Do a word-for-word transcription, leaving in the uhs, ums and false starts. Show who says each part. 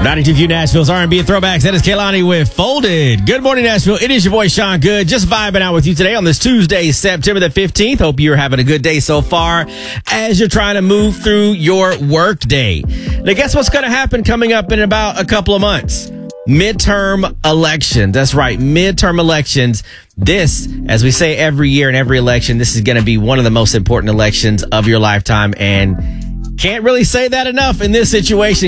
Speaker 1: ninety-two Q Nashville's R and B and throwbacks. That is Kehlani with Folded. Good morning, Nashville. It is your boy, Sean Good. Just vibing out with you today on this Tuesday, September the fifteenth. Hope you're having a good day so far as you're trying to move through your work day. Now, guess what's going to happen coming up in about a couple of months? Midterm elections. That's right. Midterm elections. This, as we say every year in every election, this is going to be one of the most important elections of your lifetime. And can't really say that enough in this situation.